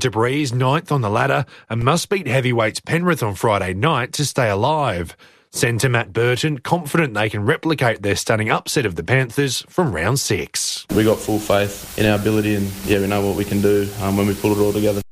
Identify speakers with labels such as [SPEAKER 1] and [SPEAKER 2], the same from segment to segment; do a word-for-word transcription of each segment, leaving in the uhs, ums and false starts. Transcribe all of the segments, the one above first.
[SPEAKER 1] Debree's ninth on the ladder and must beat heavyweights Penrith on Friday night to stay alive. Centre Matt Burton confident they can replicate their stunning upset of the Panthers from round six.
[SPEAKER 2] We got full faith in our ability and yeah, we know what we can do um, when we pull it all together.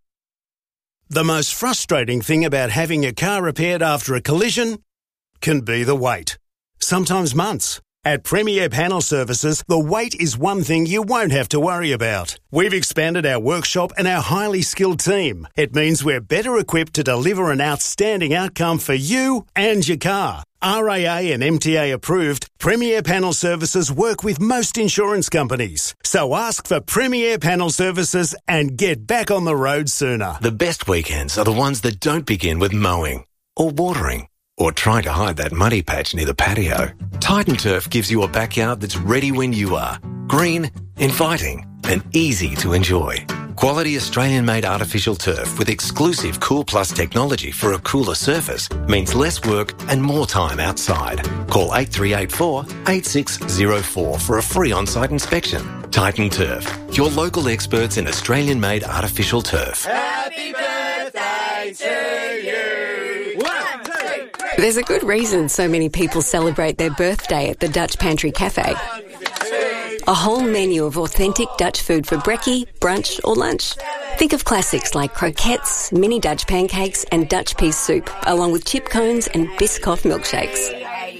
[SPEAKER 3] The most frustrating thing about having your car repaired after a collision can be the wait. Sometimes months. At Premier Panel Services, the wait is one thing you won't have to worry about. We've expanded our workshop and our highly skilled team. It means we're better equipped to deliver an outstanding outcome for you and your car. R A A and M T A approved, Premier Panel Services work with most insurance companies. So ask for Premier Panel Services and get back on the road sooner.
[SPEAKER 4] The best weekends are the ones that don't begin with mowing or watering or trying to hide that muddy patch near the patio. Titan Turf gives you a backyard that's ready when you are. Green, inviting, and easy to enjoy. Quality Australian-made artificial turf with exclusive Cool Plus technology for a cooler surface means less work and more time outside. Call eight three eight four, eight six zero four for a free on-site inspection. Titan Turf, your local experts in Australian-made artificial turf.
[SPEAKER 5] Happy birthday to you! One, two, three.
[SPEAKER 6] There's a good reason so many people celebrate their birthday at the Dutch Pantry Cafe. A whole menu of authentic Dutch food for brekkie, brunch or lunch. Think of classics like croquettes, mini Dutch pancakes and Dutch pea soup, along with chip cones and Biscoff milkshakes.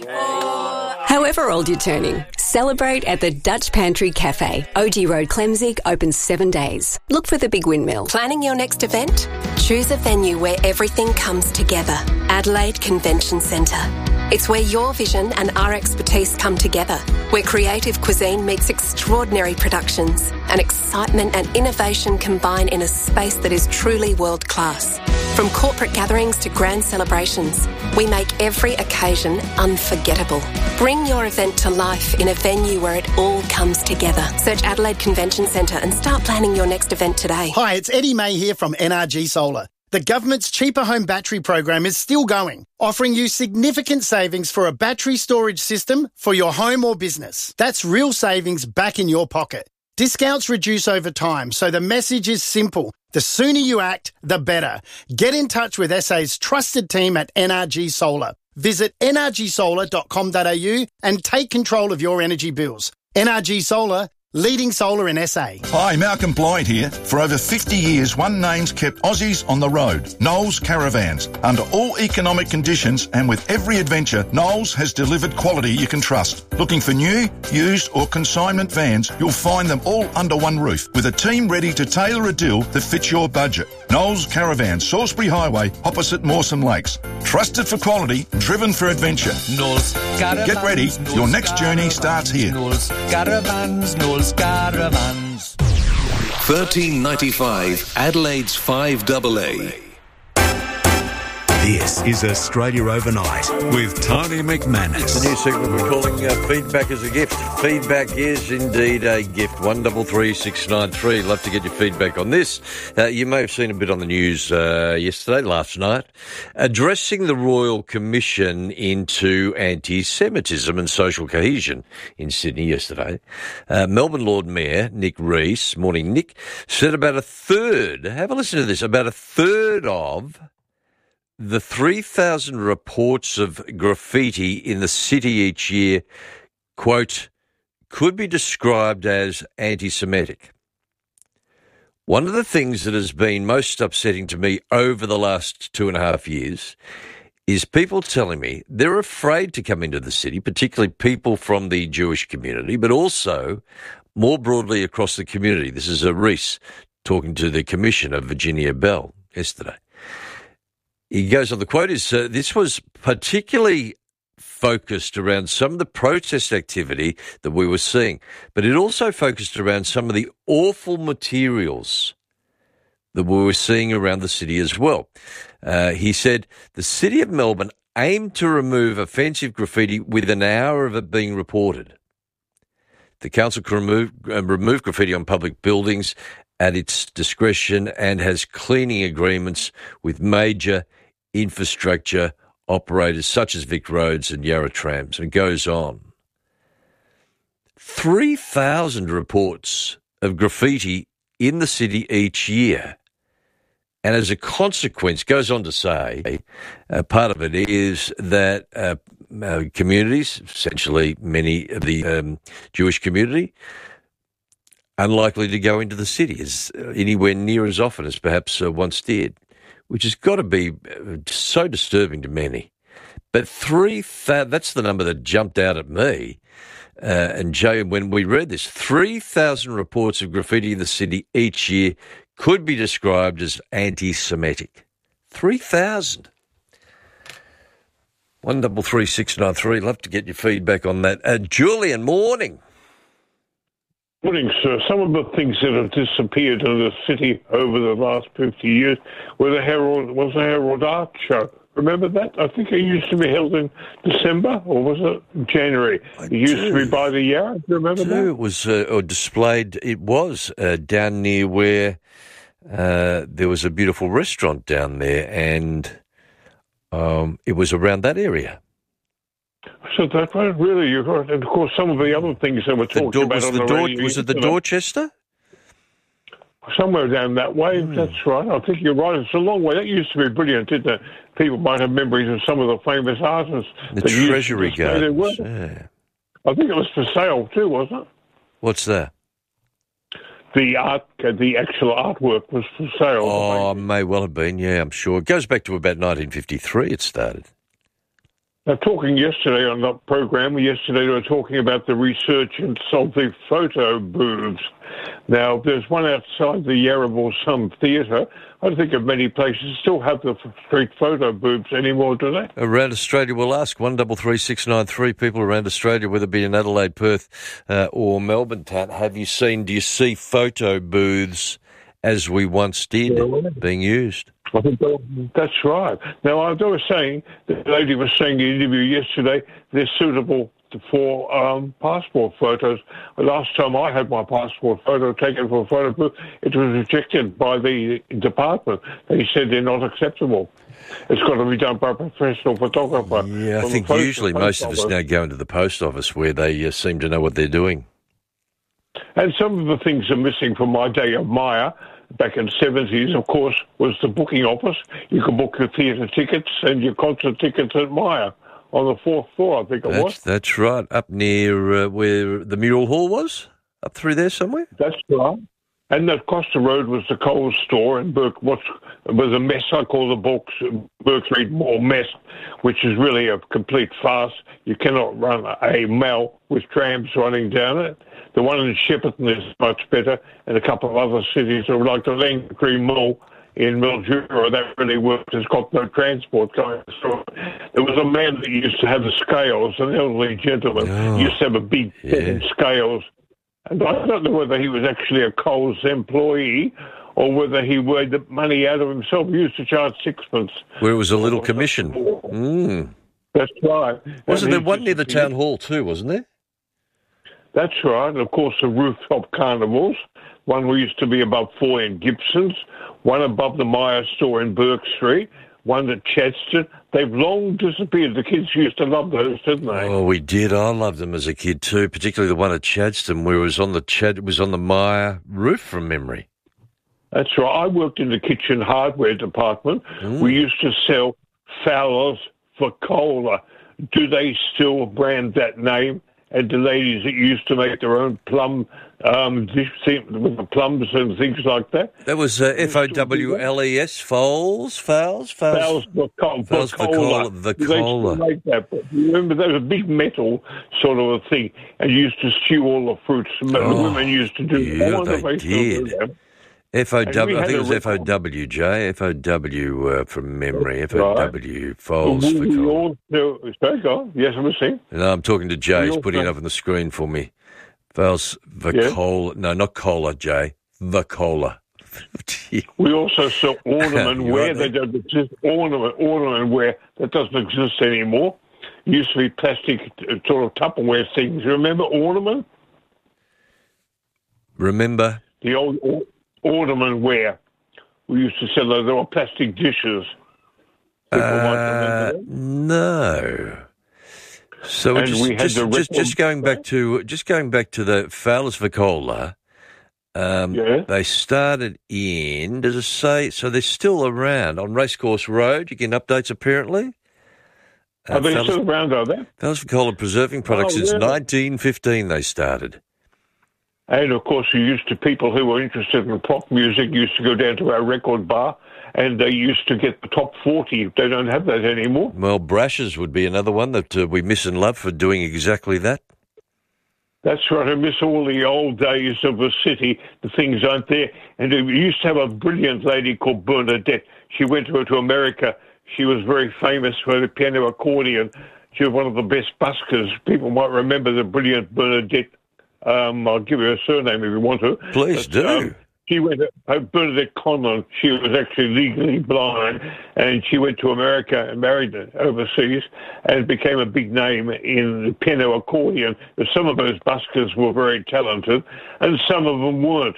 [SPEAKER 6] However old you're turning, celebrate at the Dutch Pantry Cafe. O G Road, Clemzig, open seven days. Look for the Big Windmill.
[SPEAKER 7] Planning your next event? Choose a venue where everything comes together. Adelaide Convention Centre. It's where your vision and our expertise come together, where creative cuisine meets extraordinary productions and excitement and innovation combine in a space that is truly world-class. From corporate gatherings to grand celebrations, we make every occasion unforgettable. Bring your event to life in a venue where it all comes together. Search Adelaide Convention Centre and start planning your next event today.
[SPEAKER 8] Hi, it's Eddie May here from N R G Solar. The government's Cheaper Home Battery program is still going, offering you significant savings for a battery storage system for your home or business. That's real savings back in your pocket. Discounts reduce over time, so the message is simple. The sooner you act, the better. Get in touch with S A's trusted team at N R G Solar. Visit n r g solar dot com dot a u and take control of your energy bills. N R G Solar, leading solar in S A.
[SPEAKER 9] Hi, Malcolm Blyde here. For over fifty years, one name's kept Aussies on the road. Knowles Caravans. Under all economic conditions and with every adventure, Knowles has delivered quality you can trust. Looking for new, used or consignment vans, you'll find them all under one roof with a team ready to tailor a deal that fits your budget. Knowles Caravans, Salisbury Highway, opposite Mawson Lakes. Trusted for quality, driven for adventure.
[SPEAKER 10] Knowles Caravans.
[SPEAKER 9] Get ready.
[SPEAKER 10] Knowles
[SPEAKER 9] Your next journey
[SPEAKER 10] Caravans,
[SPEAKER 9] starts here.
[SPEAKER 10] Knowles Caravans. Knowles Caravans.
[SPEAKER 4] thirteen ninety-five, Adelaide's five double A.
[SPEAKER 3] This is Australia Overnight with Tony McManus.
[SPEAKER 11] It's a new segment we're calling uh, Feedback is a Gift. Feedback is indeed a gift. one three three six nine three. Love to get your feedback on this. Uh, you may have seen a bit on the news uh, yesterday, last night, addressing the Royal Commission into anti-Semitism and social cohesion in Sydney yesterday. Uh, Melbourne Lord Mayor Nick Rees, morning Nick, said about a third, have a listen to this, about a third of the three thousand reports of graffiti in the city each year, quote, could be described as anti-Semitic. One of the things that has been most upsetting to me over the last two and a half years is people telling me they're afraid to come into the city, particularly people from the Jewish community, but also more broadly across the community. This is a Rees talking to the Commissioner, Virginia Bell, yesterday. He goes on, the quote is, uh, this was particularly focused around some of the protest activity that we were seeing, but it also focused around some of the awful materials that we were seeing around the city as well. Uh, he said, the City of Melbourne aimed to remove offensive graffiti within an hour of it being reported. The council can remove, uh, remove graffiti on public buildings at its discretion and has cleaning agreements with major infrastructure operators such as Vic Roads and Yarra Trams, and it goes on. three thousand reports of graffiti in the city each year. And as a consequence, goes on to say, uh, part of it is that uh, uh, communities, essentially many of the um, Jewish community, unlikely to go into the city as uh, anywhere near as often as perhaps uh, once did, which has got to be uh, so disturbing to many. But three, th- that's the number that jumped out at me. Uh, and Joe, when we read this, three thousand reports of graffiti in the city each year could be described as anti-Semitic. three thousand. one double three six nine three. Love to get your feedback on that. Uh, Julian, morning.
[SPEAKER 12] Morning, sir. Some of the things that have disappeared in the city over the last fifty years were the Herald, was the Herald Art Show. Remember that? I think it used to be held in December, or was it January?
[SPEAKER 11] I
[SPEAKER 12] it used
[SPEAKER 11] do.
[SPEAKER 12] to be by the Yarra. Do you remember
[SPEAKER 11] do.
[SPEAKER 12] that?
[SPEAKER 11] It was uh, or displayed. It was uh, down near where uh, there was a beautiful restaurant down there, and um, it was around that area.
[SPEAKER 12] So that right, really, you're right. And of course, some of the other things that were
[SPEAKER 11] The
[SPEAKER 12] talked
[SPEAKER 11] Dor-
[SPEAKER 12] about
[SPEAKER 11] was
[SPEAKER 12] on
[SPEAKER 11] the
[SPEAKER 12] the
[SPEAKER 11] Dor-
[SPEAKER 12] radio.
[SPEAKER 11] was it the
[SPEAKER 12] yesterday.
[SPEAKER 11] Dorchester?
[SPEAKER 12] Somewhere down that way,
[SPEAKER 11] Hmm.
[SPEAKER 12] that's right. I think you're right. It's a long way. That used to be brilliant, didn't it? People might have memories of some of the famous artists.
[SPEAKER 11] The
[SPEAKER 12] that used to
[SPEAKER 11] Treasury
[SPEAKER 12] display their
[SPEAKER 11] Gardens.
[SPEAKER 12] work.
[SPEAKER 11] Yeah.
[SPEAKER 12] I think it was for sale too, wasn't it?
[SPEAKER 11] What's that?
[SPEAKER 12] The art, the actual artwork was for sale.
[SPEAKER 11] Oh, may well have been. Yeah, I'm sure. It goes back to about nineteen fifty-three. It started.
[SPEAKER 12] Now, talking yesterday on that program, yesterday they were talking about the resurgence of the photo booths. Now, there's one outside the Yarraville Sun Theatre. I don't think of many places still have the street photo booths anymore, do they?
[SPEAKER 11] Around Australia, we'll ask one double three six nine three. People around Australia, whether it be in Adelaide, Perth, uh, or Melbourne, Tat, have you seen? Do you see photo booths as we once did
[SPEAKER 12] Yeah.
[SPEAKER 11] being used?
[SPEAKER 12] I think that's right. Now, as I was saying, the lady was saying in the interview yesterday, they're suitable for um, passport photos. The last time I had my passport photo taken for a photo booth, it was rejected by the department. They said they're not acceptable. It's got to be done by a professional photographer.
[SPEAKER 11] Yeah, I
[SPEAKER 12] From
[SPEAKER 11] think
[SPEAKER 12] the post-
[SPEAKER 11] usually
[SPEAKER 12] post
[SPEAKER 11] most of us
[SPEAKER 12] office.
[SPEAKER 11] now go into the post office where they uh, seem to know what they're doing.
[SPEAKER 12] And some of the things are missing from my day of Maya. Back in the seventies, of course, was the booking office. You could book your theatre tickets and your concert tickets at Maya on the fourth floor, I think it
[SPEAKER 11] That's,
[SPEAKER 12] was.
[SPEAKER 11] that's right, up near uh, where the Mural Hall was, up through there somewhere.
[SPEAKER 12] That's right. And across the road was the Coles store in Burke, what was a mess I call the Burke, Burke Street Mall mess, which is really a complete farce. You cannot run a mall with trams running down it. The one in Shepparton is much better, and a couple of other cities are like the Langtree Mall in Mildura. That really works. It's got no transport going through it. There was a man that used to have the scales, an elderly gentleman,
[SPEAKER 11] Oh,
[SPEAKER 12] used to have a big
[SPEAKER 11] yeah.
[SPEAKER 12] set of scales. And I don't know whether he was actually a Coles employee or whether he weighed the money out of himself. He used to charge sixpence.
[SPEAKER 11] Where it was a little commission. Mm.
[SPEAKER 12] That's right.
[SPEAKER 11] Wasn't
[SPEAKER 12] And
[SPEAKER 11] there
[SPEAKER 12] he
[SPEAKER 11] one
[SPEAKER 12] just-
[SPEAKER 11] near the town hall too, wasn't there?
[SPEAKER 12] That's right. And of course, the rooftop carnivals. One used to be above Foy and Gibson's, one above the Meyer store in Burke Street, one at Chadstone. They've long disappeared. The kids used to love those, didn't they?
[SPEAKER 11] Oh, we did. I loved them as a kid too, particularly the one at Chadstone, where it was on the Chad, it was on the Meyer roof from memory.
[SPEAKER 12] That's right. I worked in the kitchen hardware department.
[SPEAKER 11] Mm.
[SPEAKER 12] We used to sell Fowler's for cola. Do they still brand that name? And the ladies that used to make their own plum, um, dish with the plums and things like that.
[SPEAKER 11] That was uh, F O W L E S, Fowls, Fowls, Fowls.
[SPEAKER 12] Fowls for cola.
[SPEAKER 11] Fowls for cola, the
[SPEAKER 12] Do they still
[SPEAKER 11] cola.
[SPEAKER 12] make that? But you remember that was a big metal sort of a thing, and you used to stew all the fruits. The
[SPEAKER 11] Oh,
[SPEAKER 12] women used to do
[SPEAKER 11] yeah,
[SPEAKER 12] I wonder if
[SPEAKER 11] they
[SPEAKER 12] still do
[SPEAKER 11] did.
[SPEAKER 12] that.
[SPEAKER 11] F O W,
[SPEAKER 12] And we
[SPEAKER 11] I
[SPEAKER 12] had
[SPEAKER 11] think it
[SPEAKER 12] a
[SPEAKER 11] was F O
[SPEAKER 12] record.
[SPEAKER 11] W, J. F O W uh, from memory. F O W,
[SPEAKER 12] But
[SPEAKER 11] Fowls
[SPEAKER 12] we,
[SPEAKER 11] for
[SPEAKER 12] we
[SPEAKER 11] cola.
[SPEAKER 12] all do. Sorry, go on. Yes, I'm listening.
[SPEAKER 11] No, I'm talking to Jay.
[SPEAKER 12] We
[SPEAKER 11] He's
[SPEAKER 12] also-
[SPEAKER 11] putting it up on the screen for me. Fowls for
[SPEAKER 12] Yeah.
[SPEAKER 11] cola. No, not cola, Jay. The cola.
[SPEAKER 12] We also sell ornament
[SPEAKER 11] You're
[SPEAKER 12] wear.
[SPEAKER 11] right
[SPEAKER 12] They
[SPEAKER 11] there.
[SPEAKER 12] don't exist. Ornament, ornament wear that doesn't exist anymore. Used to be plastic uh, sort of Tupperware things. You remember ornament?
[SPEAKER 11] Remember?
[SPEAKER 12] The old or, ornament wear. We used to sell those. They were plastic dishes. People might
[SPEAKER 11] Uh,
[SPEAKER 12] remember that.
[SPEAKER 11] no. So
[SPEAKER 12] And
[SPEAKER 11] just,
[SPEAKER 12] we had
[SPEAKER 11] just,
[SPEAKER 12] the
[SPEAKER 11] just,
[SPEAKER 12] record-
[SPEAKER 11] just going back to just going back to the Fowler's for cola. Um,
[SPEAKER 12] Yeah.
[SPEAKER 11] They started in, does it say, so they're still around on Racecourse Road. You get updates apparently.
[SPEAKER 12] Are they
[SPEAKER 11] Fellas-
[SPEAKER 12] still around, are they?
[SPEAKER 11] Fellas for Coal and Preserving Products
[SPEAKER 12] Oh,
[SPEAKER 11] since
[SPEAKER 12] yeah.
[SPEAKER 11] nineteen fifteen they started.
[SPEAKER 12] And, of course, you used to, people who were interested in pop music used to go down to our record bar and they used to get the top forty. They don't have that anymore.
[SPEAKER 11] Well, Brashes would be another one that uh, we miss and love for doing exactly that.
[SPEAKER 12] That's right. I miss all the old days of the city. The things aren't there. And we used to have a brilliant lady called Bernadette. She went to, to America. She was very famous for the piano accordion. She was one of the best buskers. People might remember the brilliant Bernadette. Um, I'll give you her surname if you want to.
[SPEAKER 11] Please
[SPEAKER 12] But,
[SPEAKER 11] do.
[SPEAKER 12] um, she went, uh, Bernadette Conlon, she was actually legally blind, and she went to America and married overseas and became a big name in the piano accordion. But some of those buskers were very talented, and some of them weren't.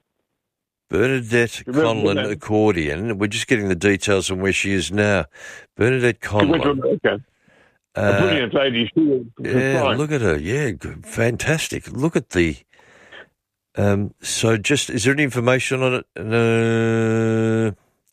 [SPEAKER 11] Bernadette
[SPEAKER 12] Remember
[SPEAKER 11] Conlon
[SPEAKER 12] that?
[SPEAKER 11] accordion. We're just getting the details on where she is now. Bernadette
[SPEAKER 12] She went to
[SPEAKER 11] Conlon.
[SPEAKER 12] America.
[SPEAKER 11] Uh,
[SPEAKER 12] a brilliant lady. She was
[SPEAKER 11] Yeah,
[SPEAKER 12] fine.
[SPEAKER 11] look at her. Yeah, good, fantastic. Look at the. Um, so, just is there any information on it? Uh,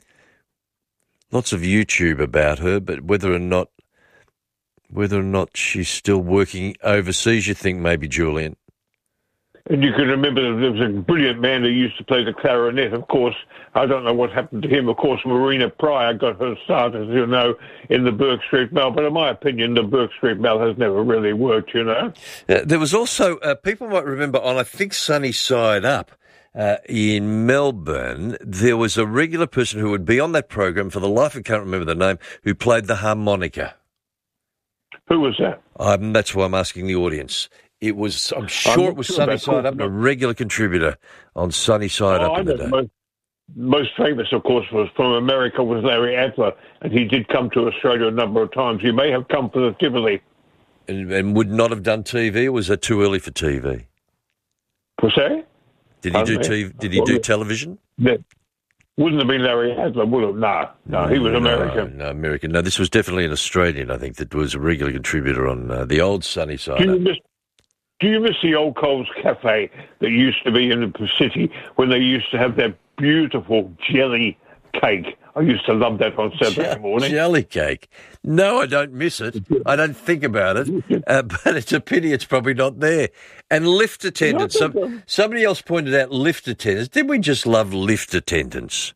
[SPEAKER 11] lots of YouTube about her, but whether or not, whether or not she's still working overseas, you think maybe, Julian?
[SPEAKER 12] And you can remember that there was a brilliant man who used to play the clarinet, of course. I don't know what happened to him. Of course, Marina Pryor got her start, as you know, in the Burke Street Mail. But in my opinion, the Burke Street Mail has never really worked, you know.
[SPEAKER 11] Uh, there was also, uh, people might remember on, I think, Sunny Side Up uh, in Melbourne, there was a regular person who would be on that program, for the life I can't remember the name, who played the harmonica.
[SPEAKER 12] Who was that?
[SPEAKER 11] Um, that's why I'm asking the audience. It was, I'm sure
[SPEAKER 12] I'm
[SPEAKER 11] it
[SPEAKER 12] not
[SPEAKER 11] was
[SPEAKER 12] sure
[SPEAKER 11] Sunny
[SPEAKER 12] about
[SPEAKER 11] Side Up,
[SPEAKER 12] Courtney.
[SPEAKER 11] a regular contributor on Sunny Side
[SPEAKER 12] Oh,
[SPEAKER 11] Up
[SPEAKER 12] I
[SPEAKER 11] in the
[SPEAKER 12] know
[SPEAKER 11] day.
[SPEAKER 12] most, most famous, of course, was from America was Larry Adler, and he did come to Australia a number of times. He may have come for the Tivoli.
[SPEAKER 11] And, and would not have done T V, or was that too early for T V?
[SPEAKER 12] Was that?
[SPEAKER 11] Did he do
[SPEAKER 12] Pardon me?
[SPEAKER 11] T V? Did he do television?
[SPEAKER 12] That wouldn't have been Larry Adler, would have? No, no, he was American.
[SPEAKER 11] No, no, American. No, this was definitely an Australian, I think, that was a regular contributor on uh, the old Sunny Side
[SPEAKER 12] Do you
[SPEAKER 11] Up.
[SPEAKER 12] miss, do you miss the old Coles Cafe that used to be in the city when they used to have that beautiful jelly cake? I used to love that on Saturday
[SPEAKER 11] Je-
[SPEAKER 12] morning.
[SPEAKER 11] Jelly cake. No, I don't miss it. I don't think about it. Uh, but it's a pity it's probably not there. And lift attendants. Some, somebody else pointed out lift attendants. Did we just love lift attendants?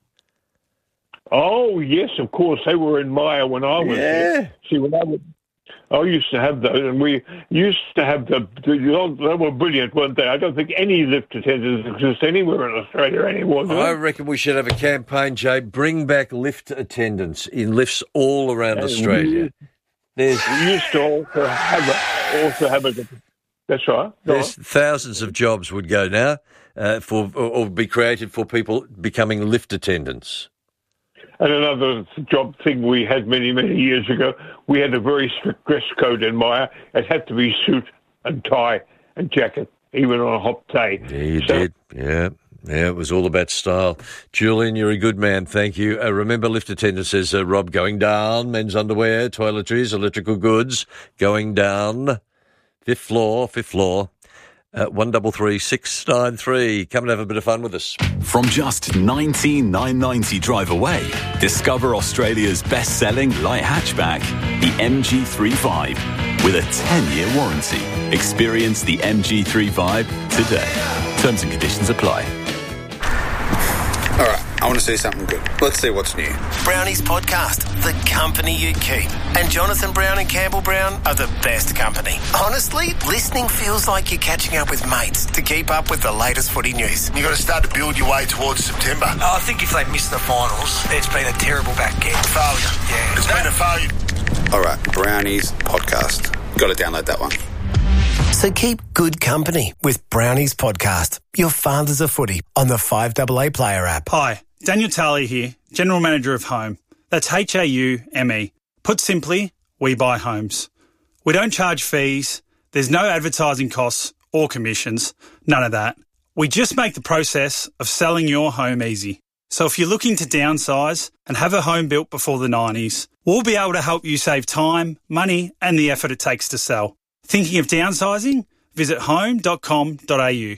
[SPEAKER 12] Oh, yes, of course. They were in Maya when I was
[SPEAKER 11] Yeah.
[SPEAKER 12] there. See, when I was, I used to have those, and we used to have the, the, they were brilliant, weren't they? I don't think any lift attendants exist anywhere in Australia anymore. do
[SPEAKER 11] I
[SPEAKER 12] they?
[SPEAKER 11] reckon we should have a campaign, Jay. Bring back lift attendants in lifts all around
[SPEAKER 12] And
[SPEAKER 11] Australia. There's
[SPEAKER 12] We used to also have a, also have a, that's right. Go
[SPEAKER 11] There's thousands of jobs would go now uh, for or, or be created for people becoming lift attendants.
[SPEAKER 12] And another job thing we had many, many years ago, we had a very strict dress code in Maya. It had to be suit and tie and jacket, even on a hot day.
[SPEAKER 11] Yeah, you
[SPEAKER 12] So-
[SPEAKER 11] did. Yeah. Yeah, it was all about style. Julian, you're a good man. Thank you. Uh, remember, lift attendant says, uh, Rob, going down, men's underwear, toiletries, electrical goods, going down. Fifth floor, fifth floor. Uh, one double three six nine three. Come and have a bit of fun with us.
[SPEAKER 13] From just nineteen thousand nine hundred ninety drive away, discover Australia's best-selling light hatchback, the M G three Vibe, with a ten-year warranty. Experience the M G three Vibe today. Terms and conditions apply.
[SPEAKER 14] All right, I want to see something good. Let's see what's new.
[SPEAKER 15] Brownies Podcast, the company you keep. And Jonathan Brown and Campbell Brown are the best company. Honestly, listening feels like you're catching up with mates to keep up with the latest footy news.
[SPEAKER 16] You've got to start to build your way towards September.
[SPEAKER 17] I think if they miss the finals, it's been a terrible back end.
[SPEAKER 16] Failure.
[SPEAKER 17] Yeah.
[SPEAKER 16] It's been a failure.
[SPEAKER 14] All right, Brownies Podcast. Got to download that one.
[SPEAKER 15] So keep good company with Brownies Podcast, your fathers of footy, on the five A A Player app.
[SPEAKER 18] Hi, Daniel Talley here, General Manager of Home. That's H A U M E. Put simply, we buy homes. We don't charge fees, there's no advertising costs or commissions, none of that. We just make the process of selling your home easy. So if you're looking to downsize and have a home built before the nineties, we'll be able to help you save time, money and the effort it takes to sell. Thinking of downsizing? Visit home dot com dot a u.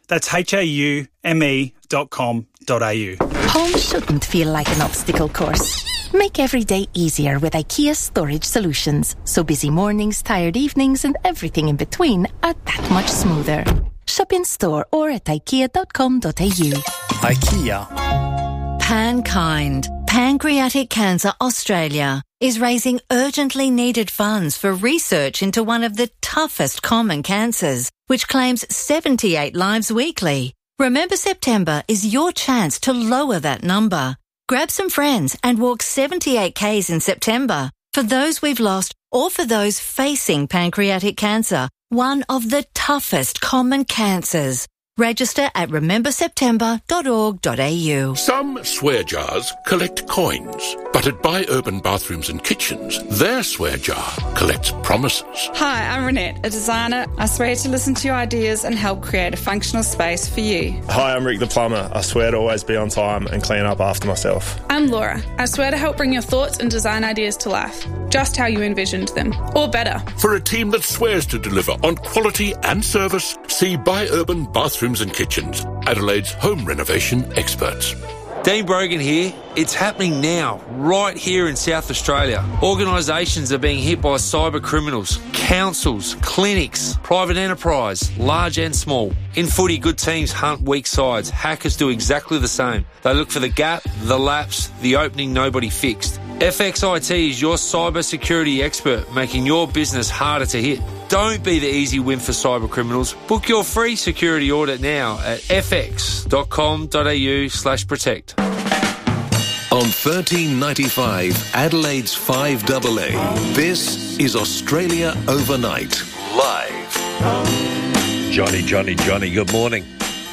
[SPEAKER 18] That's H A U M E dot com dot A U.
[SPEAKER 19] Home shouldn't feel like an obstacle course. Make every day easier with IKEA Storage Solutions, so busy mornings, tired evenings and everything in between are that much smoother. Shop in store or at ikea dot com dot A U.
[SPEAKER 18] IKEA.
[SPEAKER 20] Pankind, Pancreatic Cancer Australia, is raising urgently needed funds for research into one of the toughest common cancers, which claims seventy-eight lives weekly. Remember September is your chance to lower that number. Grab some friends and walk seventy-eight kays in September for those we've lost or for those facing pancreatic cancer, one of the toughest common cancers. Register at remember september dot org dot A U.
[SPEAKER 21] Some swear jars collect coins, but at Buy Urban Bathrooms and Kitchens, their swear jar collects promises.
[SPEAKER 22] Hi, I'm Renette, a designer. I swear to listen to your ideas and help create a functional space for you.
[SPEAKER 23] Hi, I'm Rick the plumber. I swear to always be on time and clean up after myself.
[SPEAKER 22] I'm Laura. I swear to help bring your thoughts and design ideas to life, just how you envisioned them, or better.
[SPEAKER 21] For a team that swears to deliver on quality and service, see Buy Urban Bathrooms and Kitchens, Adelaide's home renovation experts.
[SPEAKER 24] Dean Brogan here. It's happening now, right here in South Australia. Organisations are being hit by cyber criminals, councils, clinics, private enterprise, large and small. In footy, good teams hunt weak sides. Hackers do exactly the same. They look for the gap, the lapse, the opening nobody fixed. F X I T is your cyber security expert, making your business harder to hit. Don't be the easy win for cyber criminals. Book your free security audit now at f x dot com dot a u slash protect.
[SPEAKER 4] On thirteen ninety-five, Adelaide's five A A, this is Australia Overnight, live.
[SPEAKER 11] Johnny, Johnny, Johnny, good morning.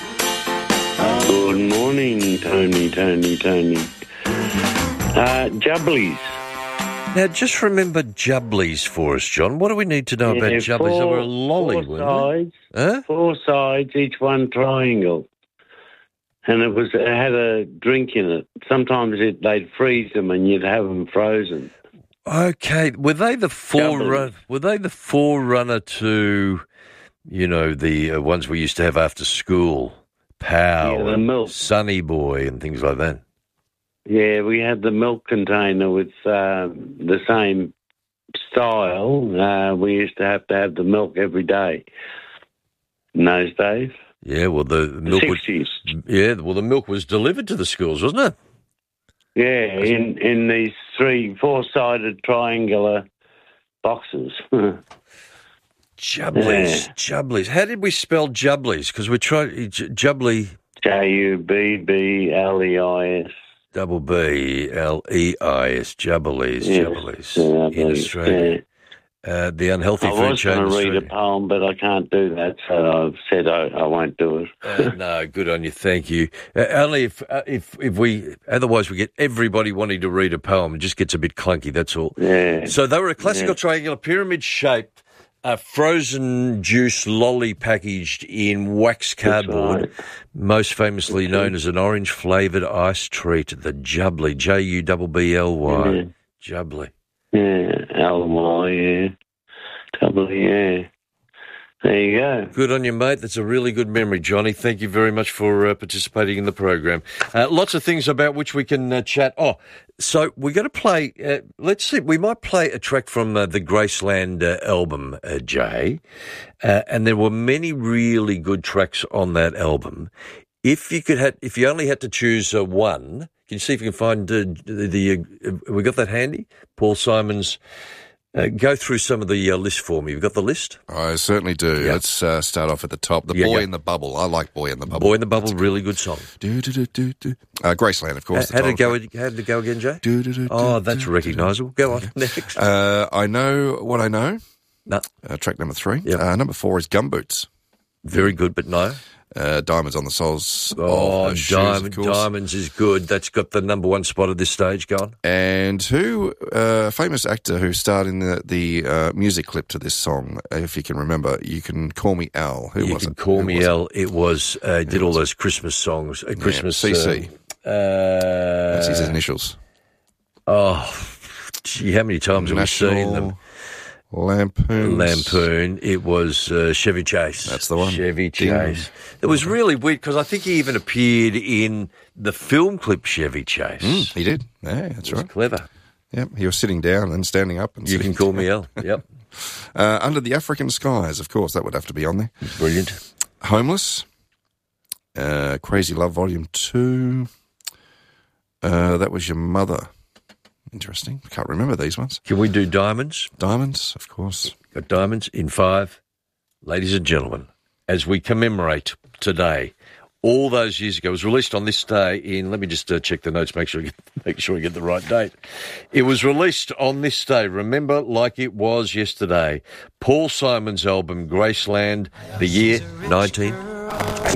[SPEAKER 25] Good morning, Tony, Tony, Tony. Uh, Jubblies.
[SPEAKER 11] Now, just remember Jubblies for us, John. What do we need to know
[SPEAKER 25] Yeah,
[SPEAKER 11] about Jubblies?
[SPEAKER 25] four-
[SPEAKER 11] They were a lolly,
[SPEAKER 25] four
[SPEAKER 11] weren't
[SPEAKER 25] sides,
[SPEAKER 11] they? Huh?
[SPEAKER 25] Four sides, each one triangle. And it was it had a drink in it. Sometimes it, they'd freeze them and you'd have them frozen.
[SPEAKER 11] Okay, were they the forerunner? Were they the forerunner to, you know, the uh, ones we used to have after school, Pow,
[SPEAKER 25] Yeah, the
[SPEAKER 11] and
[SPEAKER 25] milk.
[SPEAKER 11] Sunny Boy, and things like that?
[SPEAKER 25] Yeah, we had the milk container with uh, the same style. Uh, we used to have to have the milk every day in those days.
[SPEAKER 11] Yeah, well, the milk was. Yeah, well, the milk was delivered to the schools, wasn't it?
[SPEAKER 25] Yeah, in in these three four-sided triangular boxes.
[SPEAKER 11] Jubblies, Jubblies. How did we spell Jubblies? Because we tried J- Jubbly.
[SPEAKER 25] J U B B L E I S.
[SPEAKER 11] Double B L E I S. Jubblies,
[SPEAKER 25] Yes,
[SPEAKER 11] Jubblies
[SPEAKER 25] yeah,
[SPEAKER 11] in
[SPEAKER 25] yeah.
[SPEAKER 11] Australia. Uh, the unhealthy
[SPEAKER 25] I
[SPEAKER 11] food
[SPEAKER 25] was
[SPEAKER 11] chain.
[SPEAKER 25] going
[SPEAKER 11] in
[SPEAKER 25] to read
[SPEAKER 11] Australia.
[SPEAKER 25] a poem, but I can't do that, so I've said I, I won't do it.
[SPEAKER 11] Uh, no, good on you. Thank you. Uh, only if uh, if if we otherwise we get everybody wanting to read a poem. It just gets a bit clunky. That's all.
[SPEAKER 25] Yeah.
[SPEAKER 11] So they were a classical
[SPEAKER 25] Yeah.
[SPEAKER 11] triangular pyramid shaped, uh, frozen juice lolly packaged in wax cardboard,
[SPEAKER 25] right.
[SPEAKER 11] most famously known as an orange flavoured ice treat, the Jubbly, J U B B L Y,
[SPEAKER 25] Yeah.
[SPEAKER 11] Jubbly.
[SPEAKER 25] Yeah, L Y, yeah. Double, yeah. There you go.
[SPEAKER 11] Good on you, mate. That's a really good memory, Johnny. Thank you very much for uh, participating in the program. Uh, lots of things about which we can uh, chat. Oh, so we're going to play, uh, let's see, we might play a track from uh, the Graceland uh, album, uh, Jay. Uh, and there were many really good tracks on that album. If you could have, if you only had to choose uh, one, can you see if you can find uh, the, the uh, we got that handy? Paul Simon's. Uh, go through some of the uh, list for me. You've got the list?
[SPEAKER 26] I certainly do.
[SPEAKER 11] Yeah.
[SPEAKER 26] Let's uh, start off at the top. The
[SPEAKER 11] Yeah,
[SPEAKER 26] Boy
[SPEAKER 11] yeah.
[SPEAKER 26] in the Bubble. I like Boy in the Bubble.
[SPEAKER 11] Boy in the Bubble, really good song.
[SPEAKER 26] Do, do, do, do, do. Uh, Graceland, of course.
[SPEAKER 11] How,
[SPEAKER 26] the
[SPEAKER 11] how did it go?
[SPEAKER 26] title
[SPEAKER 11] How did it go again, Jay?
[SPEAKER 26] Do, do, do,
[SPEAKER 11] oh,
[SPEAKER 26] do,
[SPEAKER 11] that's
[SPEAKER 26] do,
[SPEAKER 11] recognisable. Go on, next.
[SPEAKER 26] track. Uh, I Know What I Know.
[SPEAKER 11] No.
[SPEAKER 26] Uh, track number three.
[SPEAKER 11] Yep.
[SPEAKER 26] Uh, number four is Gumboots.
[SPEAKER 11] Very good, but no.
[SPEAKER 26] Uh, Diamonds on the Soles
[SPEAKER 11] Oh,
[SPEAKER 26] of Her Shoes,
[SPEAKER 11] Diamond,
[SPEAKER 26] of course.
[SPEAKER 11] Diamonds is good. That's got the number one spot at this stage. Go on.
[SPEAKER 26] And who, uh, famous actor who starred in the, the uh, music clip to this song, if you can remember, You Can Call Me Al. Who
[SPEAKER 11] you
[SPEAKER 26] was
[SPEAKER 11] can
[SPEAKER 26] it?
[SPEAKER 11] call
[SPEAKER 26] Who
[SPEAKER 11] me
[SPEAKER 26] was it?
[SPEAKER 11] L. It was, uh, did all those Christmas songs. Uh, Christmas.
[SPEAKER 26] C C.
[SPEAKER 11] Uh, uh,
[SPEAKER 26] That's his initials.
[SPEAKER 11] Oh, gee, how many times have we seen them?
[SPEAKER 26] Lampoon.
[SPEAKER 11] Lampoon. It was uh, Chevy Chase.
[SPEAKER 26] That's the one.
[SPEAKER 11] Chevy
[SPEAKER 26] Ding.
[SPEAKER 11] Chase. It was really weird because I think he even appeared in the film clip Chevy Chase.
[SPEAKER 26] Mm, he did. Yeah, that's right.
[SPEAKER 11] Clever.
[SPEAKER 26] Yep, he was sitting down and standing up. And
[SPEAKER 11] you can call me L. Yep.
[SPEAKER 26] Uh, Under the African Skies, of course, that would have to be on there.
[SPEAKER 11] Brilliant.
[SPEAKER 26] Homeless. Uh, Crazy Love Volume two. Uh, that was Your Mother. Interesting. I can't remember these ones.
[SPEAKER 11] Can we do Diamonds?
[SPEAKER 26] Diamonds, of course.
[SPEAKER 11] Got Diamonds in five. Ladies and gentlemen, as we commemorate today, all those years ago, it was released on this day in, let me just uh, check the notes, make sure, we get, make sure we get the right date. It was released on this day, remember, like it was yesterday, Paul Simon's album, Graceland, the year nineteen eighty.